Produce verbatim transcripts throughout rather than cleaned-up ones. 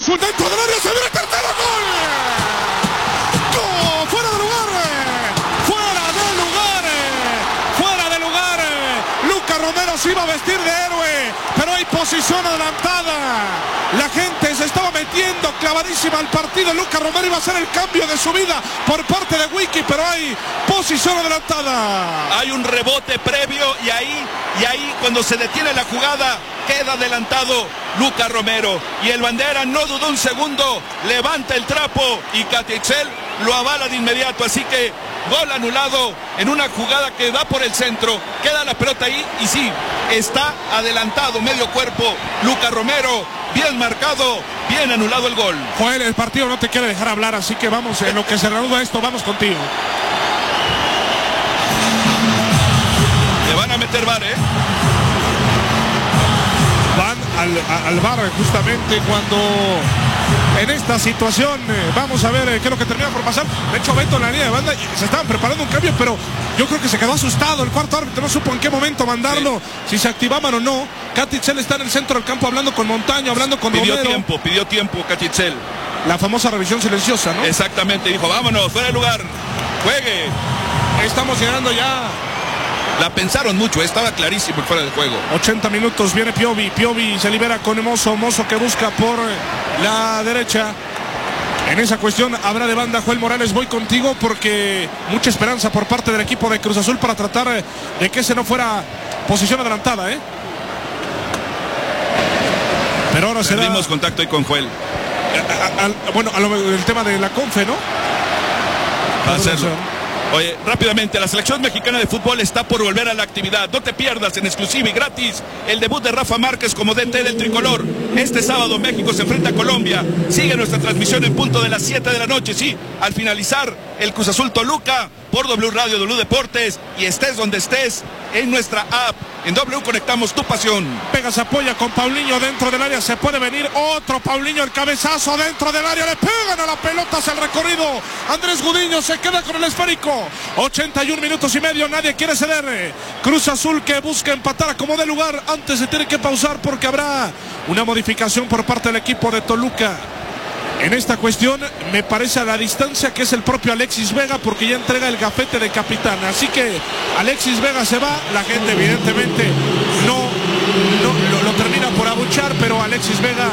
Azul dentro del área, se viene el tercero, gol. ¡Gol! ¡Fuera de lugar! ¡Fuera de lugar! ¡Fuera de lugar! Luca Romero se iba a vestir de héroe, pero hay posición adelantada. La gente se estaba metiendo clavadísima al partido. Luca Romero iba a hacer el cambio de su vida por parte de Wiki, pero hay posición adelantada. Hay un rebote previo y ahí, y ahí cuando se detiene la jugada, queda adelantado Luca Romero. Y el bandera no dudó un segundo, levanta el trapo y Catitzel lo avala de inmediato. Así que gol anulado en una jugada que va por el centro. Queda la pelota ahí y sí, está adelantado medio cuerpo Luca Romero. Bien marcado, bien anulado el gol. Joel, el partido no te quiere dejar hablar, así que vamos, en lo que se reanuda esto, vamos contigo. Le van a meter V A R, ¿eh? Van al, al V A R justamente cuando en esta situación, eh, vamos a ver eh, qué es lo que termina por pasar. De hecho, Beto en la línea de banda se estaban preparando un cambio, pero yo creo que se quedó asustado. El cuarto árbitro no supo en qué momento mandarlo, sí. si se activaban o no. Catitzel está en el centro del campo hablando con Montaño, hablando con pidió Romero. tiempo, pidió tiempo Catitzel. La famosa revisión silenciosa, ¿no? Exactamente, dijo, vámonos, fuera de lugar, juegue. Estamos llegando ya. La pensaron mucho, estaba clarísimo fuera del juego. ochenta minutos, viene Piovi, Piovi se libera con Mozo, Mozo que busca por la derecha. En esa cuestión habrá de banda Joel Morales, voy contigo porque mucha esperanza por parte del equipo de Cruz Azul para tratar de que ese no fuera posición adelantada, ¿eh? Pero ahora será... Perdimos contacto ahí con Joel. A, a, a, bueno, a lo, el tema de la Confe, ¿no? Va a hacerlo. Oye, rápidamente, la selección mexicana de fútbol está por volver a la actividad. No te pierdas en exclusiva y gratis el debut de Rafa Márquez como D T del tricolor. Este sábado México se enfrenta a Colombia. Sigue nuestra transmisión en punto de las siete de la noche. Sí, al finalizar el Cruz Azul Toluca por W Radio, W Deportes, y estés donde estés en nuestra app. En W conectamos tu pasión. Pega, se apoya con Paulinho dentro del área. Se puede venir otro Paulinho, el cabezazo dentro del área. Le pegan a la pelota hacia el recorrido. Andrés Gudiño se queda con el esférico. ochenta y un minutos y medio. Nadie quiere ceder. Cruz Azul que busca empatar a como de lugar. Antes se tiene que pausar porque habrá una modificación por parte del equipo de Toluca. En esta cuestión me parece a la distancia que es el propio Alexis Vega, porque ya entrega el gafete de capitán. Así que Alexis Vega se va. La gente evidentemente no, no lo, lo termina por abuchar, pero Alexis Vega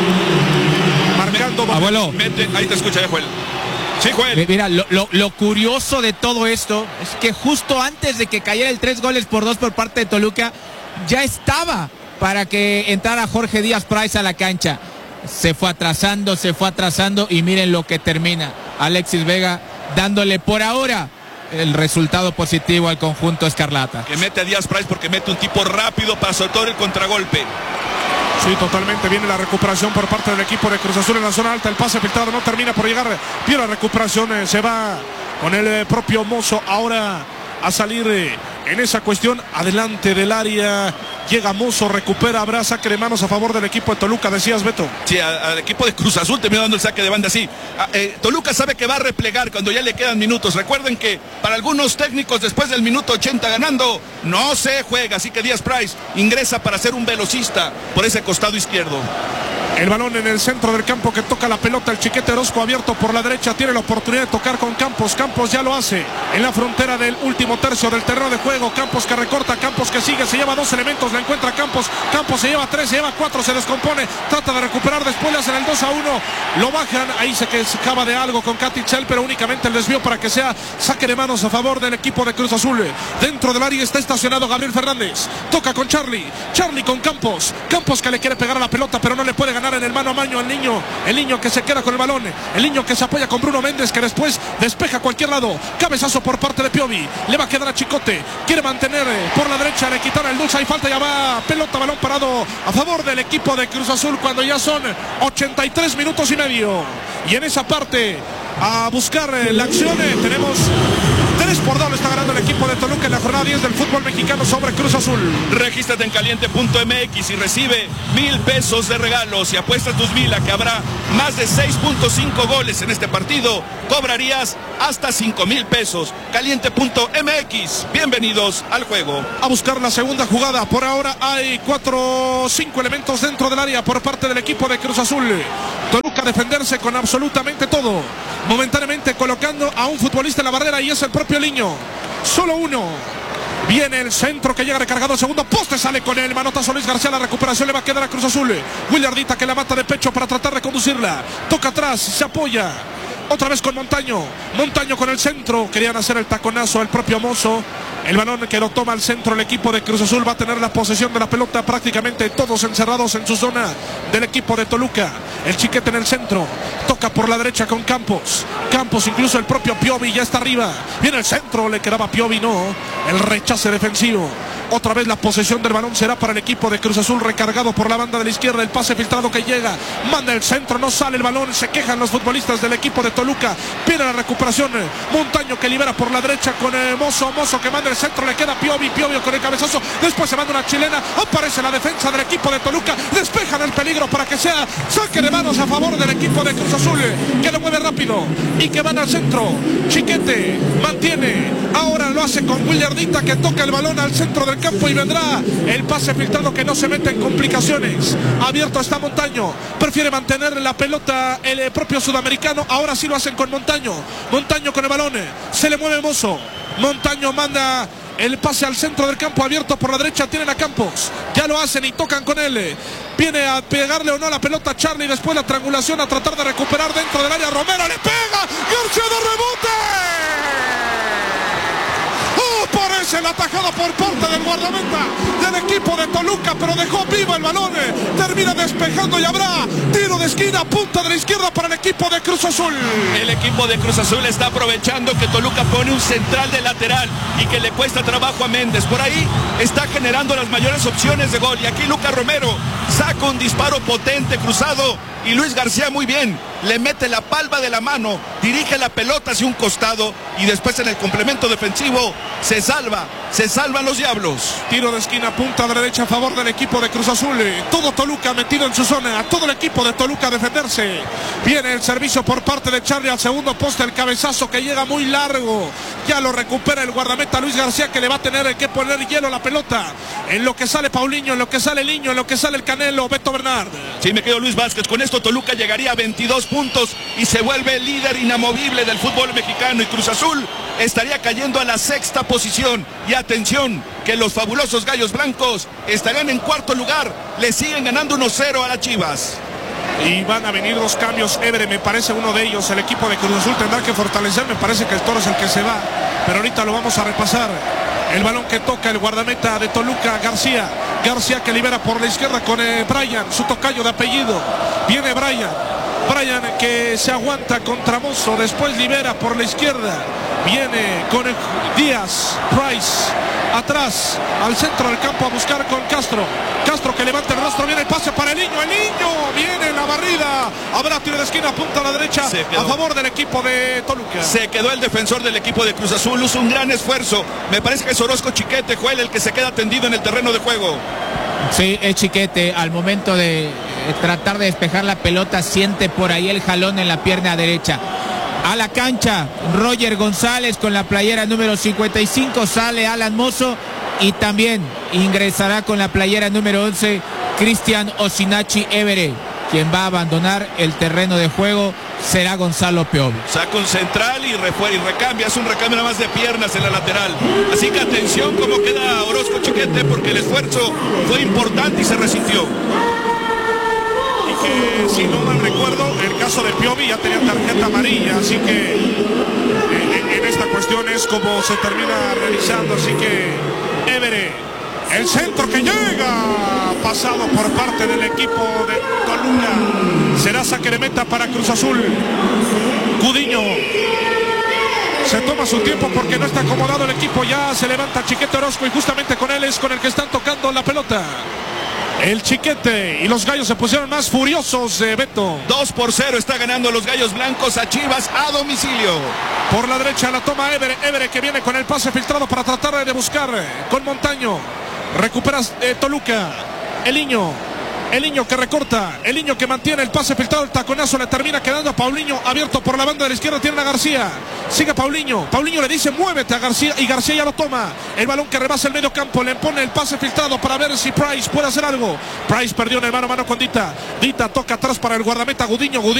marcando. Me, abuelo. Mete, ahí te escucha, Joel. Sí, Joel. Mira, lo, lo, lo curioso de todo esto es que justo antes de que cayera el tres goles por dos por parte de Toluca, ya estaba para que entrara Jorge Díaz Price a la cancha. Se fue atrasando, se fue atrasando y miren lo que termina. Alexis Vega dándole por ahora el resultado positivo al conjunto escarlata. Que mete a Díaz Price porque mete un tipo rápido para soltar el contragolpe. Sí, totalmente. Viene la recuperación por parte del equipo de Cruz Azul en la zona alta. El pase filtrado no termina por llegar. Bien la recuperación. Eh, se va con el eh, propio Mozo ahora a salir eh, en esa cuestión. Adelante del área. Llega Mozo, recupera, habrá saque de manos a favor del equipo de Toluca, decías, Beto. Sí, al equipo de Cruz Azul terminó dando el saque de banda así. A, eh, Toluca sabe que va a replegar cuando ya le quedan minutos. Recuerden que para algunos técnicos después del minuto ochenta ganando no se juega, así que Díaz Price ingresa para ser un velocista por ese costado izquierdo. El balón en el centro del campo que toca la pelota, el Chiquete Orozco abierto por la derecha, tiene la oportunidad de tocar con Campos. Campos ya lo hace en la frontera del último tercio del terreno de juego. Campos que recorta, Campos que sigue, se lleva dos elementos, la encuentra Campos. Campos se lleva tres, se lleva cuatro, se descompone, trata de recuperar, después le hacen el dos a uno, lo bajan, ahí se quejaba de algo con Catitzel, pero únicamente el desvío para que sea saque de manos a favor del equipo de Cruz Azul. Dentro del área está estacionado Gabriel Fernández, toca con Charlie, Charlie con Campos, Campos que le quiere pegar a la pelota pero no le puede ganar en el mano a mano al niño, el niño que se queda con el balón, el niño que se apoya con Bruno Méndez que después despeja a cualquier lado, cabezazo por parte de Piovi, le va a quedar a Chicote, quiere mantener por la derecha, le quitan el dulce, hay falta, ya va pelota, balón parado a favor del equipo de Cruz Azul cuando ya son ochenta y tres minutos y medio, y en esa parte a buscar la acción tenemos tres tres por dos lo está ganando el equipo de Toluca en la jornada diez del fútbol mexicano sobre Cruz Azul. Regístrate en caliente punto m x y recibe mil pesos de regalos. Y apuesta tus mil a que habrá más de seis punto cinco goles en este partido. Cobrarías hasta cinco mil pesos. caliente punto m x. Bienvenidos al juego. A buscar la segunda jugada. Por ahora hay cuatro o cinco elementos dentro del área por parte del equipo de Cruz Azul. Toluca a defenderse con absolutamente todo. Momentáneamente colocando a un futbolista en la barrera y es el propio Liño. Solo uno. Viene el centro que llega recargado. Segundo poste, sale con el manotazo Luis García. La recuperación le va a quedar a Cruz Azul. Willardita que la mata de pecho para tratar de conducirla. Toca atrás, se apoya. Otra vez con Montaño. Montaño con el centro. Querían hacer el taconazo al propio Mozo. El balón que lo toma al centro el equipo de Cruz Azul. Va a tener la posesión de la pelota prácticamente todos encerrados en su zona del equipo de Toluca. El Chiquete en el centro. Toca por la derecha con Campos. Campos, incluso el propio Piovi ya está arriba. Viene el centro, le quedaba a Piovi, no. El rechace defensivo. Otra vez la posesión del balón será para el equipo de Cruz Azul, recargado por la banda de la izquierda. El pase filtrado que llega, manda el centro, no sale el balón. Se quejan los futbolistas del equipo de Toluca. Viene la recuperación. Montaño que libera por la derecha con el Mozo. Mozo que manda el centro, le queda Piovi. Piovi con el cabezazo. Después se manda una chilena. Aparece la defensa del equipo de Toluca. Despejan el peligro para que sea saque de manos a favor del equipo de Cruz Azul, que lo mueve rápido y que van al centro. Chiquete mantiene. Ahora lo hace con Willardita que toca el balón al centro del campo y vendrá el pase filtrado que no se mete en complicaciones. Abierto está Montaño, prefiere mantener la pelota el propio sudamericano. Ahora sí lo hacen con Montaño. Montaño con el balón, se le mueve Mozo. Montaño manda el pase al centro del campo, abierto por la derecha, tienen a Campos. Ya lo hacen y tocan con él. Viene a pegarle o no la pelota a Charlie. Después la triangulación a tratar de recuperar dentro del área. Romero le pega. García de rebote. Aparece la atajada por parte del guardameta del equipo de Toluca, pero dejó vivo el balón. Termina despejando y habrá tiro de esquina, punta de la izquierda para el equipo de Cruz Azul. El equipo de Cruz Azul está aprovechando que Toluca pone un central de lateral y que le cuesta trabajo a Méndez. Por ahí está generando las mayores opciones de gol. Y aquí Lucas Romero saca un disparo potente cruzado y Luis García muy bien. Le mete la palma de la mano, dirige la pelota hacia un costado y después en el complemento defensivo se salva, se salvan los Diablos. Tiro de esquina, punta de derecha a favor del equipo de Cruz Azul. Todo Toluca metido en su zona, a todo el equipo de Toluca a defenderse. Viene el servicio por parte de Charlie al segundo poste, el cabezazo que llega muy largo. Ya lo recupera el guardameta Luis García, que le va a tener que poner hielo a la pelota. En lo que sale Paulinho, en lo que sale Liño, en lo que sale el Canelo, Beto Bernard. Sí, me quedo Luis Vázquez. Con esto Toluca llegaría a veintidós puntos y se vuelve el líder inamovible del fútbol mexicano. Y Cruz Azul estaría cayendo a la sexta posición. Y atención, que los fabulosos Gallos Blancos estarían en cuarto lugar. Le siguen ganando uno cero a las Chivas. Y van a venir dos cambios. Ebre, me parece uno de ellos. El equipo de Cruz Azul tendrá que fortalecer. Me parece que el Toro es el que se va, pero ahorita lo vamos a repasar. El balón que toca el guardameta de Toluca, García. García que libera por la izquierda con eh, Brian, su tocayo de apellido. Viene Brian. Brian que se aguanta contra Mozo. Después libera por la izquierda. Viene con el Díaz, Price. Atrás, al centro del campo a buscar con Castro. Castro que levanta el rostro, viene el pase para el Niño. El Niño viene la barrida. Habrá tiro de esquina, punta a la derecha a favor del equipo de Toluca. Se quedó el defensor del equipo de Cruz Azul. Hizo un gran esfuerzo. Me parece que es Orozco Chiquete, Joel, el que se queda tendido en el terreno de juego. Sí, es Chiquete. Al momento de tratar de despejar la pelota, siente por ahí el jalón en la pierna derecha. A la cancha, Roger González con la playera número cincuenta y cinco, sale Alan Mozo y también ingresará con la playera número once Cristian Osinachi Évere. Quien va a abandonar el terreno de juego será Gonzalo Piovi. Saca un central y, refuera y recambia, es un recambio nada más de piernas en la lateral. Así que atención cómo queda Orozco Chiquete, porque el esfuerzo fue importante y se resintió. Que si no mal recuerdo, el caso de Piovi ya tenía tarjeta amarilla, así que en, en esta cuestión es como se termina realizando. Así que Évere, el centro que llega, pasado por parte del equipo de Toluca, será saque de meta para Cruz Azul. Gudiño se toma su tiempo porque no está acomodado el equipo. Ya se levanta Chiquete Orozco y justamente con él es con el que están tocando la pelota. El Chiquete y los Gallos se pusieron más furiosos, eh, Beto. dos por cero está ganando los Gallos Blancos a Chivas a domicilio. Por la derecha la toma Évere, Évere que viene con el pase filtrado para tratar de buscar con Montaño. Recupera eh, Toluca. El niño. El niño que recorta, el niño que mantiene el pase filtrado, el taconazo le termina quedando a Paulinho, abierto por la banda de la izquierda, tiene a García, sigue Paulinho, Paulinho le dice muévete a García y García ya lo toma, el balón que rebasa el medio campo, le pone el pase filtrado para ver si Price puede hacer algo, Price perdió en el mano a mano con Dita, Dita toca atrás para el guardameta Gudiño, Gudiño